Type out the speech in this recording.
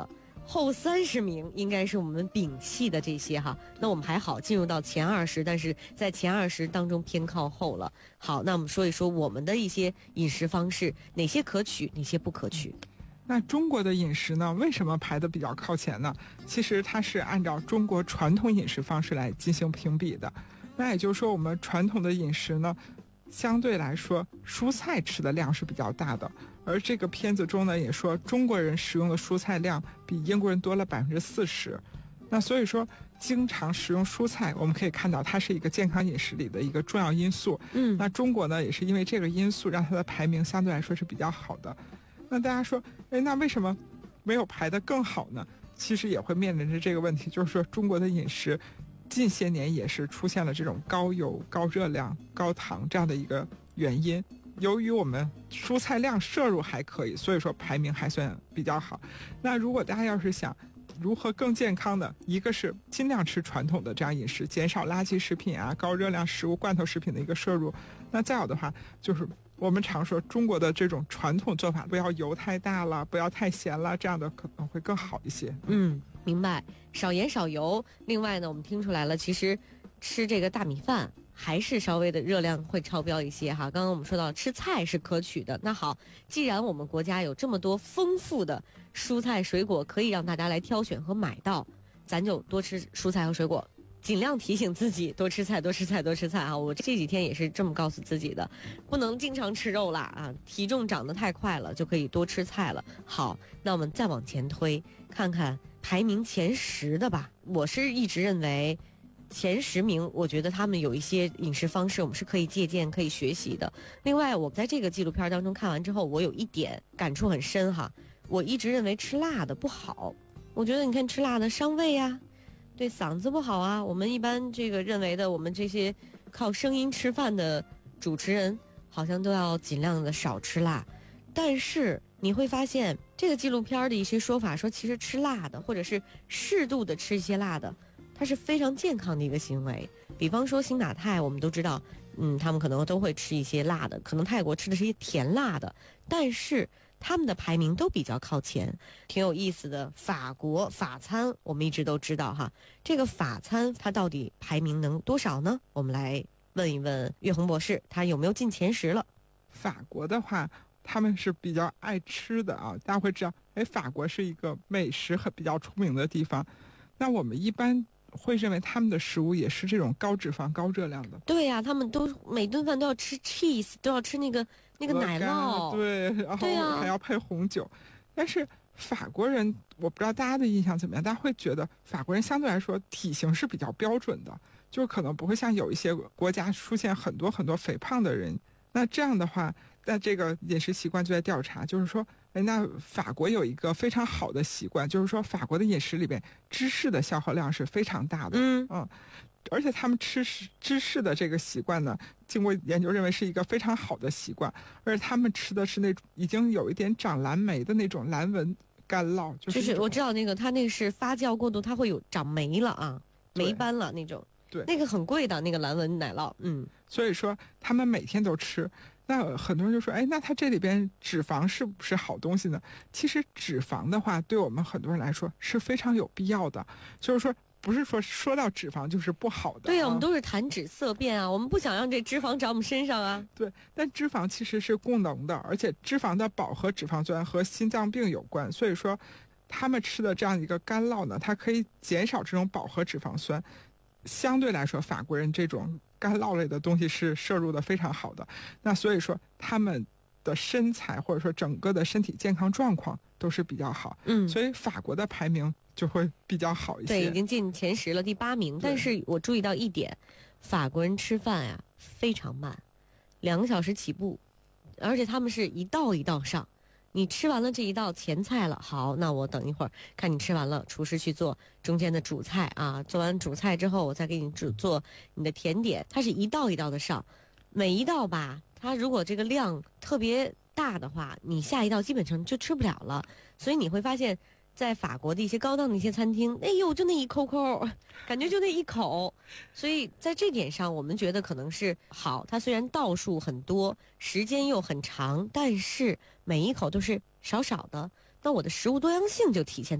的，后30名应该是我们摒弃的这些哈。那我们还好进入到前20，但是在前20当中偏靠后了。好，那我们说一说我们的一些饮食方式，哪些可取，哪些不可取。 那中国的饮食呢，为什么排得比较靠前呢？其实它是按照中国传统饮食方式来进行评比的。那也就是说，我们传统的饮食呢，相对来说蔬菜吃的量是比较大的。而这个片子中呢，也说中国人食用的蔬菜量比英国人多了40%。那所以说，经常食用蔬菜，我们可以看到它是一个健康饮食里的一个重要因素。那中国呢，也是因为这个因素，让它的排名相对来说是比较好的。那大家说，那为什么没有排得更好呢？其实也会面临着这个问题，就是说中国的饮食近些年也是出现了这种高油、高热量、高糖这样的一个原因。由于我们蔬菜量摄入还可以，所以说排名还算比较好。那如果大家要是想如何更健康的，一个是尽量吃传统的这样饮食，减少垃圾食品啊、高热量食物、罐头食品的一个摄入。那再有的话，就是我们常说中国的这种传统做法，不要油太大了，不要太咸了，这样的可能会更好一些。 明白，少盐少油。另外呢，我们听出来了，其实吃这个大米饭还是稍微的热量会超标一些哈。刚刚我们说到吃菜是可取的，那好，既然我们国家有这么多丰富的蔬菜水果可以让大家来挑选和买到，咱就多吃蔬菜和水果，尽量提醒自己多吃菜多吃菜多吃菜啊！我这几天也是这么告诉自己的，不能经常吃肉啦啊，体重长得太快了，就可以多吃菜了。好，那我们再往前推，看看排名前10的吧。我是一直认为前10名，我觉得他们有一些饮食方式我们是可以借鉴可以学习的。另外我在这个纪录片当中看完之后，我有一点感触很深哈，我一直认为吃辣的不好，我觉得你看吃辣的伤胃啊，对嗓子不好啊。我们一般这个认为的，我们这些靠声音吃饭的主持人好像都要尽量的少吃辣。但是你会发现这个纪录片的一些说法说，其实吃辣的或者是适度的吃一些辣的，它是非常健康的一个行为。比方说新马泰，我们都知道他们可能都会吃一些辣的，可能泰国吃的是一些甜辣的，但是他们的排名都比较靠前。挺有意思的，法国法餐我们一直都知道哈，这个法餐它到底排名能多少呢？我们来问一问岳宏博士，他有没有进前10了？ 法国的话，他们是比较爱吃的啊，大家会知道，法国是一个美食很比较出名的地方。那我们一般会认为他们的食物也是这种高脂肪、高热量的。 对呀，他们都每顿饭都要吃 cheese， 都要吃那个奶酪， 对，然后还要配红酒。但是法国人，我不知道大家的印象怎么样，大家会觉得法国人相对来说体型是比较标准的，就可能不会像有一些国家出现很多很多肥胖的人。那这样的话，那这个饮食习惯就在调查，就是说，那法国有一个非常好的习惯，就是说法国的饮食里边芝士的消耗量是非常大的。而且他们吃芝士的这个习惯呢，经过研究认为是一个非常好的习惯，而且他们吃的是那种已经有一点长蓝莓的那种蓝纹干酪，就是我知道那个，它那个是发酵过度，它会有长霉了啊，霉斑了那种。 对， 那个很贵的那个蓝纹奶酪。 所以说他们每天都吃。那很多人就说，那它这里边脂肪是不是好东西呢？其实脂肪的话，对我们很多人来说是非常有必要的，就是说不是说到脂肪就是不好的。 对啊，我们都是谈脂色变啊，我们不想让这脂肪长我们身上啊。 对，但脂肪其实是供能的，而且脂肪的饱和脂肪酸和心脏病有关，所以说他们吃的这样一个干酪呢，它可以减少这种饱和脂肪酸。相对来说，法国人这种干酪类的东西是摄入的非常好的，那所以说他们的身材或者说整个的身体健康状况都是比较好。所以法国的排名就会比较好一些。 对，已经进前10了，第8名。但是我注意到一点，法国人吃饭呀非常慢，2个小时起步，而且他们是一道一道上。你吃完了这一道前菜了，好，那我等一会儿看你吃完了，厨师去做中间的主菜啊。做完主菜之后，我再给你做你的甜点。它是一道一道的上，每一道吧，它如果这个量特别大的话，你下一道基本上就吃不了了。所以你会发现，在法国的一些高档的一些餐厅，就那一口口，感觉就那一口。所以在这点上，我们觉得可能是好。它虽然道数很多，时间又很长，但是每一口都是少少的，那我的食物多样性就体现